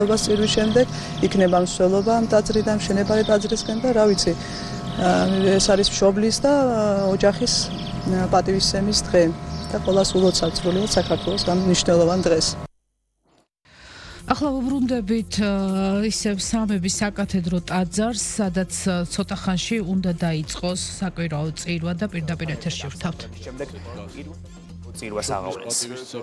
წირვის შემდეგ იქნება მსვლელობა ამ ტაძრიდან, მშენებარე ტაძრისკენ და რა ვიცი, ეს არის მშობლის და ოჯახის პატივისცემის დღე და ყველას ულოცავთ სრულიად საქართველოს ამ მნიშვნელოვან დღეს. ახლა ვუბრუნდებით ისევ სამების საკათედრო ტაძარს, სადაც ცოტა ხანში უნდა დაიწყოს საკვირაო წირვა და პირდაპირ ეთერში ვთავთ. წირვას აღავლეს.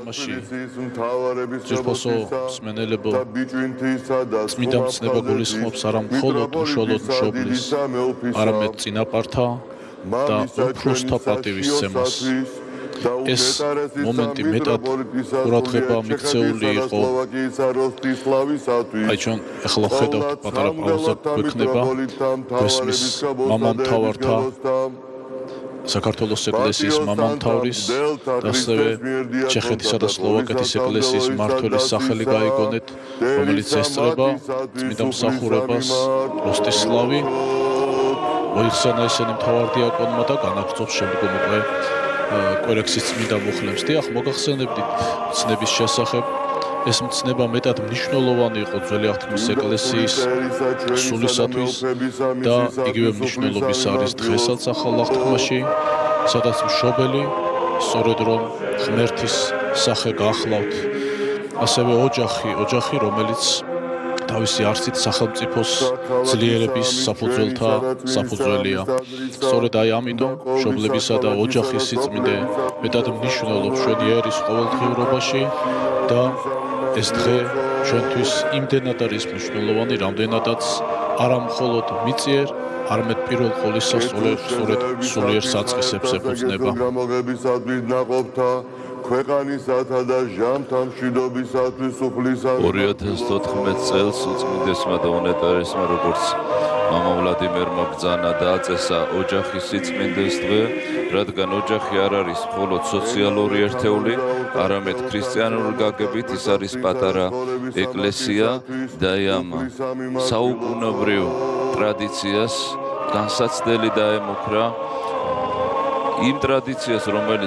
ძირფოსო მსმენელებო, წმინდა მცნება გულისხმობს არა მხოლოდ უშუალოდ მშობლის, არამედ წინაპართა და უფროსთა პატივისცემას. ეს მომენტი მეტად ყურადღება მიქცეული იყო. აი ჩვენ ახლა ხედავთ პატარა პაუზა გვექნება გვესმის მამამთავართა საქართველოს ეკლესიის მამამთავრის და ასევე ჩეხეთისა და სლოვაკეთის ეკლესიის მმართველის სახელი გაიგონეთ, რომელიც ესწრება წმინდა მსახურებას როსტისლავი მოიხსენა ისინი მთავარდიაკონმა და განაგრძობს შემდგომ უკვე კორექსის წმინდა მუხლებს. დიახ, მოგახსენებდით ცნების შესახებ. ეს მცნება მეტად მნიშვნელოვანი იყო ძველი აღთქმის ეკლესიის სულისათვის და იგივე მნიშვნელობის არის დღესაც ახალ აღთქმაში, სადაც მშობელი სწორედ რომ ღმერთის სახე გაახლავთ, ასევე ოჯახი, რომელიც თავისი არსით სახელმწიფოს ძლიერების საფუძველთა საფუძველია. სწორედ აი ამიტომ მშობლებისა და ოჯახის სიწმინდე მეტად მნიშვნელობს ჩვენი ერის ყოველდღიურობაში და ეს დღე ჩვენთვის იმდენად არის მნიშვნელოვანი, რამდენადაც არა მხოლოდ მიწიერ, არამედ პირველ ყოვლისა სწორედ სულიერ საწყისებს ეფუძნება. ქვეყანისათა და ჟამთა მშვიდობისათვის უფლისა 2014 წელს უწმინდესმა და უნეტარესმა როგორც მამა ვლადიმერმა ბრძანა დააწესა ოჯახის სიწმინდეს დღე, რადგან ოჯახი არ არის მხოლოდ სოციალური ერთეული, არამედ ქრისტიანული გაგებით ის არის პატარა ეკლესია და ამ საუკუნოვრივ ტრადიციას განსაცდელი დაემუქრა იმ ტრადიციას, რომელიც